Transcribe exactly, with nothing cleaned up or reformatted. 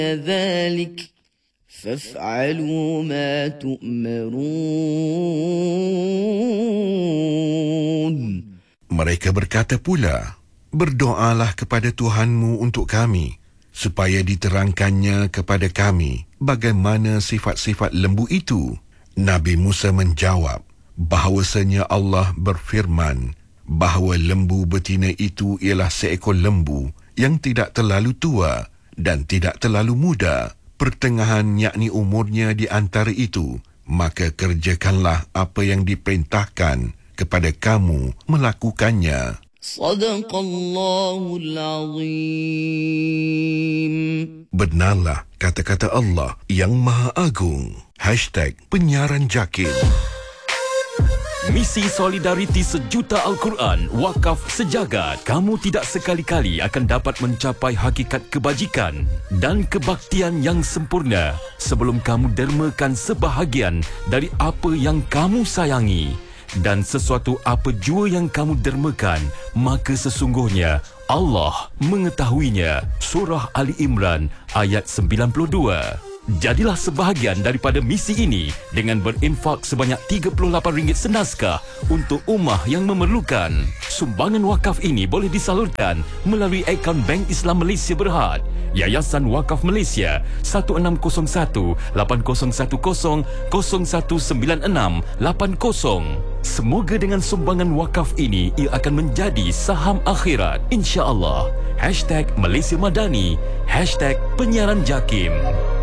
ذلك فافعلوا ما تؤمرون. Mereka berkata pula, berdoalah kepada Tuhanmu untuk kami, supaya diterangkannya kepada kami bagaimana sifat-sifat lembu itu. Nabi Musa menjawab, bahawasanya Allah berfirman, bahawa lembu betina itu ialah seekor lembu yang tidak terlalu tua dan tidak terlalu muda, pertengahan yakni umurnya di antara itu, maka kerjakanlah apa yang diperintahkan kepada kamu melakukannya. Sadaqallahul Azim. Benarlah kata-kata Allah yang Maha Agung. Hashtag Penyiaran Jakim. Misi Solidariti Sejuta Al-Quran Wakaf Sejagat. Kamu tidak sekali-kali akan dapat mencapai hakikat kebajikan dan kebaktian yang sempurna sebelum kamu dermakan sebahagian dari apa yang kamu sayangi. Dan sesuatu apa jua yang kamu dermakan, maka sesungguhnya Allah mengetahuinya. Surah Ali Imran ayat sembilan puluh dua. Jadilah sebahagian daripada misi ini dengan berinfak sebanyak tiga puluh lapan ringgit senaskah untuk ummah yang memerlukan. Sumbangan wakaf ini boleh disalurkan melalui akaun Bank Islam Malaysia Berhad, Yayasan Wakaf Malaysia satu enam kosong satu lapan kosong satu kosong kosong satu sembilan enam lapan kosong. Semoga dengan sumbangan wakaf ini ia akan menjadi saham akhirat, insya-Allah. Hashtag Malaysia Madani, Hashtag Penyiaran Jakim.